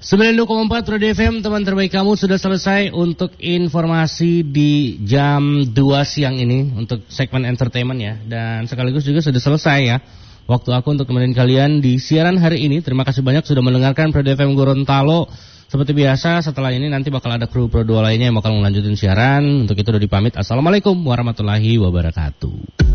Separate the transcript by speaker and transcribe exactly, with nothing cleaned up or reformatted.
Speaker 1: sembilan puluh dua koma empat Radio F M, teman terbaik kamu sudah selesai untuk informasi di jam dua siang ini untuk segmen entertainment ya. Dan sekaligus juga sudah selesai ya waktu aku untuk temenin kalian di siaran hari ini. Terima kasih banyak sudah mendengarkan Radio F M Gorontalo. Seperti biasa setelah ini nanti bakal ada kru Pro dua lainnya yang bakal melanjutin siaran. Untuk itu udah dipamit. Assalamualaikum warahmatullahi wabarakatuh.